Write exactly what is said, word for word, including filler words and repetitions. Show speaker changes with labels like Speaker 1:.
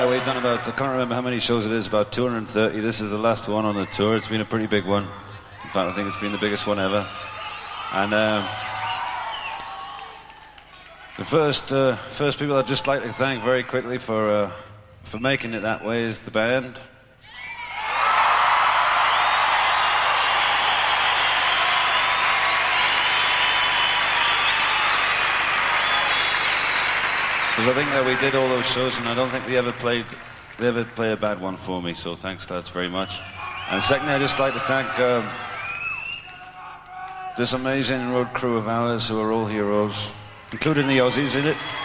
Speaker 1: now we've done about, I can't remember how many shows it is, about two hundred thirty. This is the last one on the tour. It's been a pretty big one. In fact, I think it's been the biggest one ever. And um, the first uh, first people I'd just like to thank very quickly for, uh, for making it that way is the band. Because I think that we did all those shows, and I don't think they ever played, they ever play a bad one for me. So thanks, lads, very much. And secondly, I'd just like to thank um, this amazing road crew of ours who are all heroes, including the Aussies in it.